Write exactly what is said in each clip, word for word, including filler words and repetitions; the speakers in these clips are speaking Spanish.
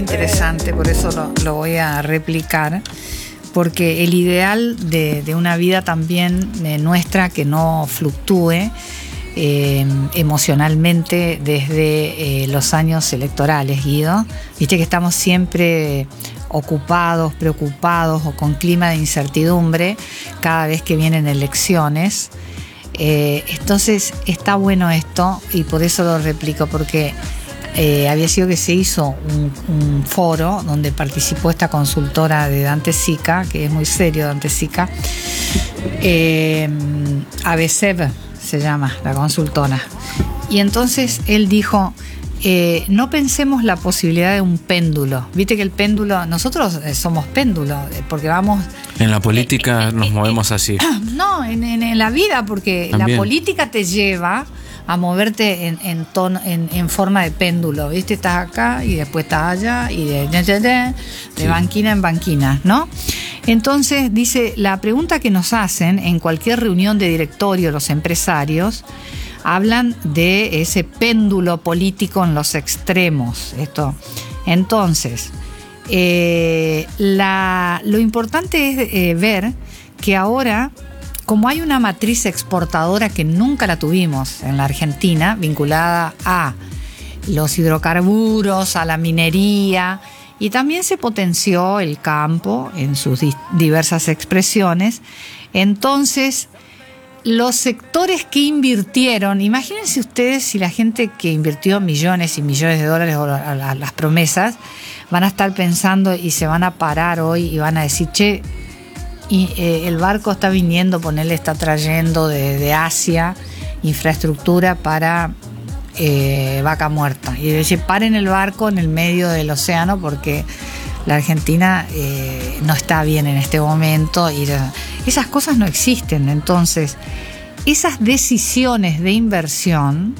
Interesante, por eso lo, lo voy a replicar, porque el ideal de, de una vida también eh, nuestra que no fluctúe eh, emocionalmente desde eh, los años electorales, Guido. Viste que estamos siempre ocupados, preocupados o con clima de incertidumbre cada vez que vienen elecciones. Eh, entonces está bueno esto y por eso lo replico, porque Eh, había sido que se hizo un, un foro donde participó esta consultora de Dante Sica, que es muy serio, Dante Sica, eh, ABSEB se llama la consultora, y entonces él dijo, eh, no pensemos la posibilidad de un péndulo. Viste que el péndulo, nosotros somos péndulo, porque vamos... En la política eh, nos eh, movemos así. No, en, en, en la vida, porque también la política te lleva a moverte en, en, tono, en, en forma de péndulo, ¿viste? Estás acá y después estás allá y de, de, de, de, de banquina en banquina, ¿no? Entonces, dice, la pregunta que nos hacen en cualquier reunión de directorio los empresarios, hablan de ese péndulo político en los extremos. Esto. Entonces, eh, la, lo importante es eh, ver que ahora, como hay una matriz exportadora que nunca la tuvimos en la Argentina, vinculada a los hidrocarburos, a la minería, y también se potenció el campo en sus diversas expresiones, entonces los sectores que invirtieron, imagínense ustedes si la gente que invirtió millones y millones de dólares o a las promesas, van a estar pensando y se van a parar hoy y van a decir, che, y eh, el barco está viniendo, ponerle está trayendo de, de Asia infraestructura para eh, Vaca Muerta. Y dice, paren el barco en el medio del océano porque la Argentina eh, no está bien en este momento. Y la, esas cosas no existen. Entonces, esas decisiones de inversión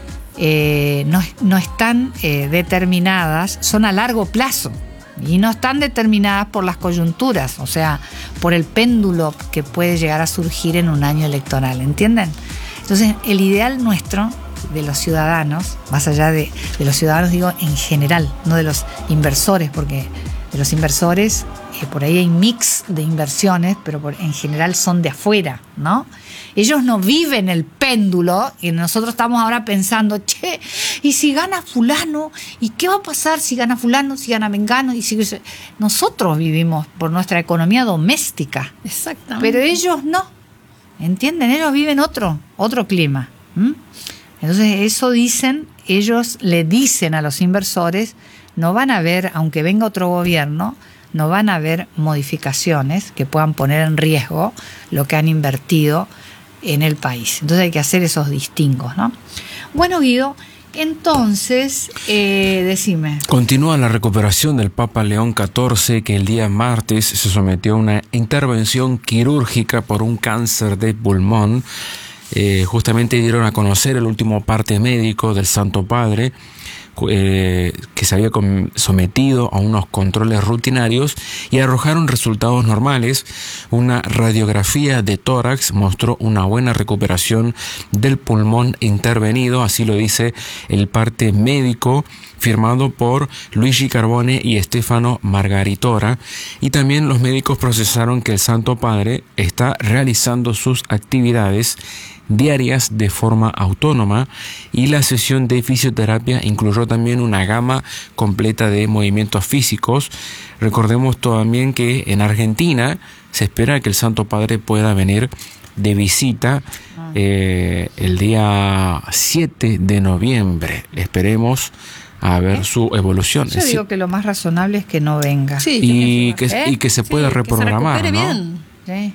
eh, no, no están eh, determinadas, son a largo plazo. Y no están determinadas por las coyunturas, o sea, por el péndulo que puede llegar a surgir en un año electoral, ¿entienden? Entonces, el ideal nuestro, de los ciudadanos, más allá de, de los ciudadanos, digo en general, no de los inversores, porque de los inversores, eh, por ahí hay mix de inversiones, pero por, en general son de afuera, ¿no? Ellos no viven el péndulo y nosotros estamos ahora pensando, che, ¿y si gana fulano? ¿Y qué va a pasar si gana fulano, si gana mengano? Y si... Nosotros vivimos por nuestra economía doméstica. Exactamente. Pero ellos no, ¿entienden? Ellos viven otro, otro clima. ¿Mm? Entonces eso dicen, ellos le dicen a los inversores, no van a haber, aunque venga otro gobierno, no van a haber modificaciones que puedan poner en riesgo lo que han invertido en el país. Entonces hay que hacer esos distingos, ¿no? Bueno, Guido, entonces, eh, decime. Continúa la recuperación del Papa León catorce, que el día martes se sometió a una intervención quirúrgica por un cáncer de pulmón. Eh, justamente dieron a conocer el último parte médico del Santo Padre, eh, que se había sometido a unos controles rutinarios y arrojaron resultados normales. Una radiografía de tórax mostró una buena recuperación del pulmón intervenido, así lo dice el parte médico firmado por Luigi Carbone y Stefano Margaritora, y también los médicos procesaron que el Santo Padre está realizando sus actividades diarias de forma autónoma, y la sesión de fisioterapia incluyó también una gama completa de movimientos físicos. Recordemos también que en Argentina se espera que el Santo Padre pueda venir de visita eh, el día siete de noviembre. Esperemos a ver ¿Eh? su evolución. Yo digo sí. que lo más razonable es que no venga. Sí, y, que, ¿Eh? y que se puede sí, reprogramar, que se recupere ¿no? bien. Sí.